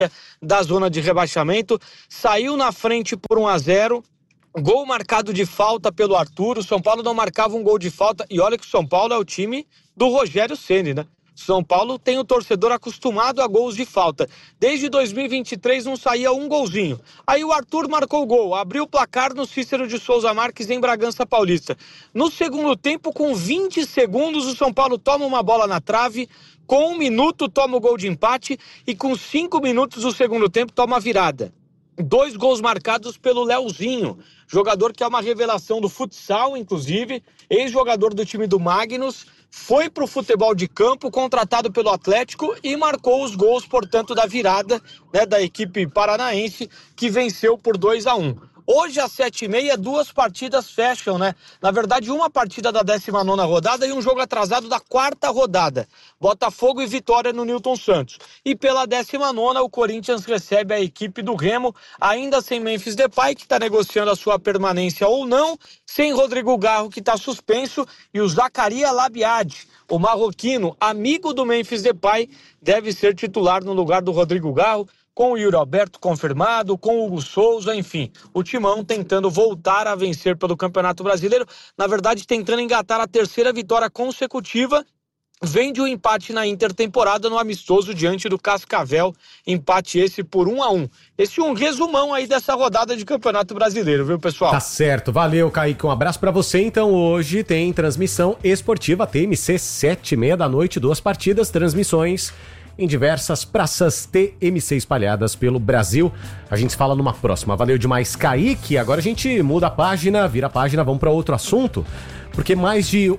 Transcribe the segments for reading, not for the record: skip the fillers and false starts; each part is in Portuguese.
da zona de rebaixamento, saiu na frente por 1-0, gol marcado de falta pelo Arthur. O São Paulo não marcava um gol de falta, e olha que o São Paulo é o time do Rogério Ceni, né? São Paulo tem o torcedor acostumado a gols de falta. Desde 2023 não saía um golzinho. Aí o Arthur marcou o gol, abriu o placar no Cícero de Souza Marques em Bragança Paulista. No segundo tempo, com 20 segundos, o São Paulo toma uma bola na trave, com 1 minuto toma o gol de empate e com 5 minutos do segundo tempo toma a virada. 2 gols marcados pelo Leozinho, jogador que é uma revelação do futsal, inclusive, ex-jogador do time do Magnus, foi para o futebol de campo, contratado pelo Atlético e marcou os gols, portanto, da virada, né, da equipe paranaense, que venceu por 2-1. Hoje, às 7h30, 2 partidas fecham, né? Na verdade, uma partida da 19ª rodada e um jogo atrasado da 4ª rodada. Botafogo e Vitória no Newton Santos. E pela 19ª, o Corinthians recebe a equipe do Remo, ainda sem Memphis Depay, que está negociando a sua permanência ou não, sem Rodrigo Garro, que está suspenso, e o Zaccaria Labiad, o marroquino, amigo do Memphis Depay, deve ser titular no lugar do Rodrigo Garro, com o Yuri Alberto confirmado, com o Hugo Souza, enfim, o Timão tentando voltar a vencer pelo Campeonato Brasileiro, na verdade tentando engatar a 3ª vitória consecutiva. Vem de um empate na intertemporada no amistoso diante do Cascavel, empate esse por 1-1. Esse é um resumão aí dessa rodada de Campeonato Brasileiro, viu, pessoal? Tá certo, valeu, Kaique, um abraço pra você. Então hoje tem transmissão esportiva TMC, 7h30 da noite, 2 partidas, transmissões em diversas praças TMC espalhadas pelo Brasil. A gente se fala numa próxima. Valeu demais, Kaique. Agora a gente muda a página, vira a página, vamos para outro assunto, porque mais de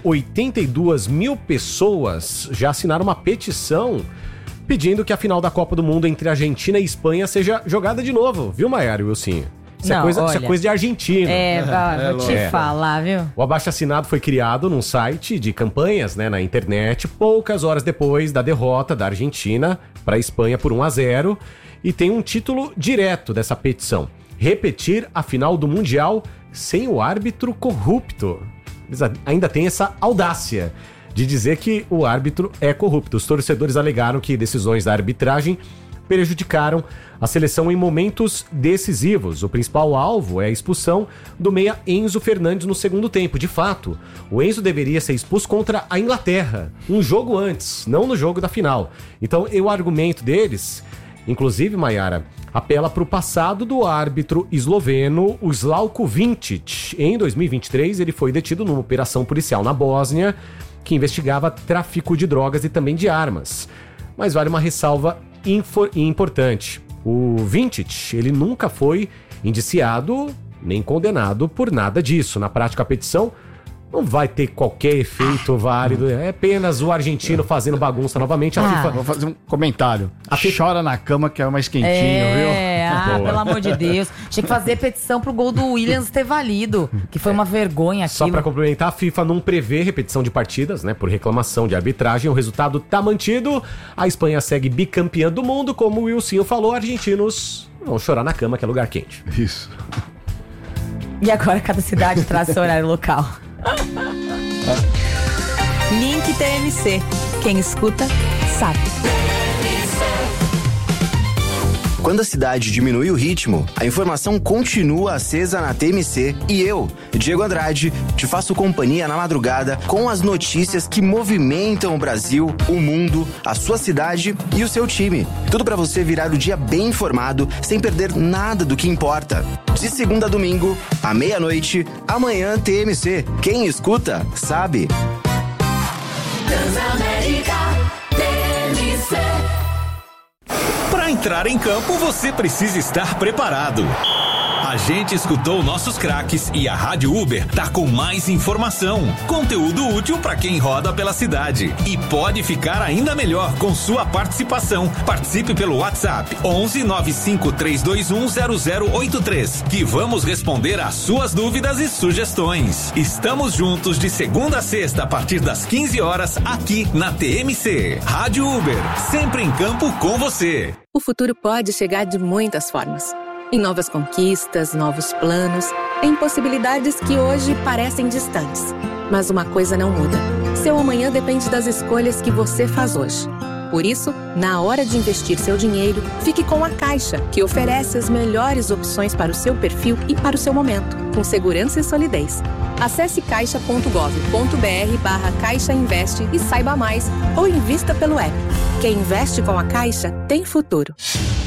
82 mil pessoas já assinaram uma petição pedindo que a final da Copa do Mundo entre Argentina e Espanha seja jogada de novo, viu, Maiara e Wilson? Isso é coisa de argentino. Vou te falar, viu? O abaixo-assinado foi criado num site de campanhas, né, na internet, poucas horas depois da derrota da Argentina para a Espanha por 1-0, e tem um título direto dessa petição: repetir a final do Mundial sem o árbitro corrupto. Eles ainda têm essa audácia de dizer que o árbitro é corrupto. Os torcedores alegaram que decisões da arbitragem prejudicaram a seleção em momentos decisivos. O principal alvo é a expulsão do meia Enzo Fernandes no segundo tempo. De fato, o Enzo deveria ser expulso contra a Inglaterra, um jogo antes, não no jogo da final. Então, o argumento deles, inclusive, Maiara, apela para o passado do árbitro esloveno, o Slavko Vincic. Em 2023, ele foi detido numa operação policial na Bósnia, que investigava tráfico de drogas e também de armas. Mas vale uma ressalva importante: o Vincic, ele nunca foi indiciado nem condenado por nada disso. Na prática, a petição não vai ter qualquer efeito válido. É apenas o argentino fazendo bagunça novamente. A FIFA... Vou fazer um comentário. Chora na cama que é mais quentinho, viu? Pelo amor de Deus. Tinha que fazer petição pro gol do Williams ter valido, que foi uma vergonha aquilo. Só pra complementar, a FIFA não prevê repetição de partidas, né, por reclamação de arbitragem. O resultado tá mantido. A Espanha segue bicampeã do mundo. Como o Wilson falou, argentinos vão chorar na cama, que é lugar quente. Isso. E agora cada cidade traz seu horário local. Link TMC. Quem escuta, sabe. Quando a cidade diminui o ritmo, a informação continua acesa na TMC e eu, Diego Andrade, te faço companhia na madrugada com as notícias que movimentam o Brasil, o mundo, a sua cidade e o seu time. Tudo pra você virar o dia bem informado, sem perder nada do que importa. De segunda a domingo, à meia-noite, amanhã TMC. Quem escuta, sabe. Transamérica TMC. Para entrar em campo, você precisa estar preparado. A gente escutou nossos craques e a Rádio Uber tá com mais informação, conteúdo útil para quem roda pela cidade. E pode ficar ainda melhor com sua participação. Participe pelo WhatsApp 11 95 321 0083, que vamos responder às suas dúvidas e sugestões. Estamos juntos de segunda a sexta a partir das 15 horas aqui na TMC. Rádio Uber, sempre em campo com você. O futuro pode chegar de muitas formas. Em novas conquistas, novos planos, em possibilidades que hoje parecem distantes. Mas uma coisa não muda. Seu amanhã depende das escolhas que você faz hoje. Por isso, na hora de investir seu dinheiro, fique com a Caixa, que oferece as melhores opções para o seu perfil e para o seu momento, com segurança e solidez. Acesse caixa.gov.br/Caixa Investe e saiba mais, ou invista pelo app. Quem investe com a Caixa tem futuro.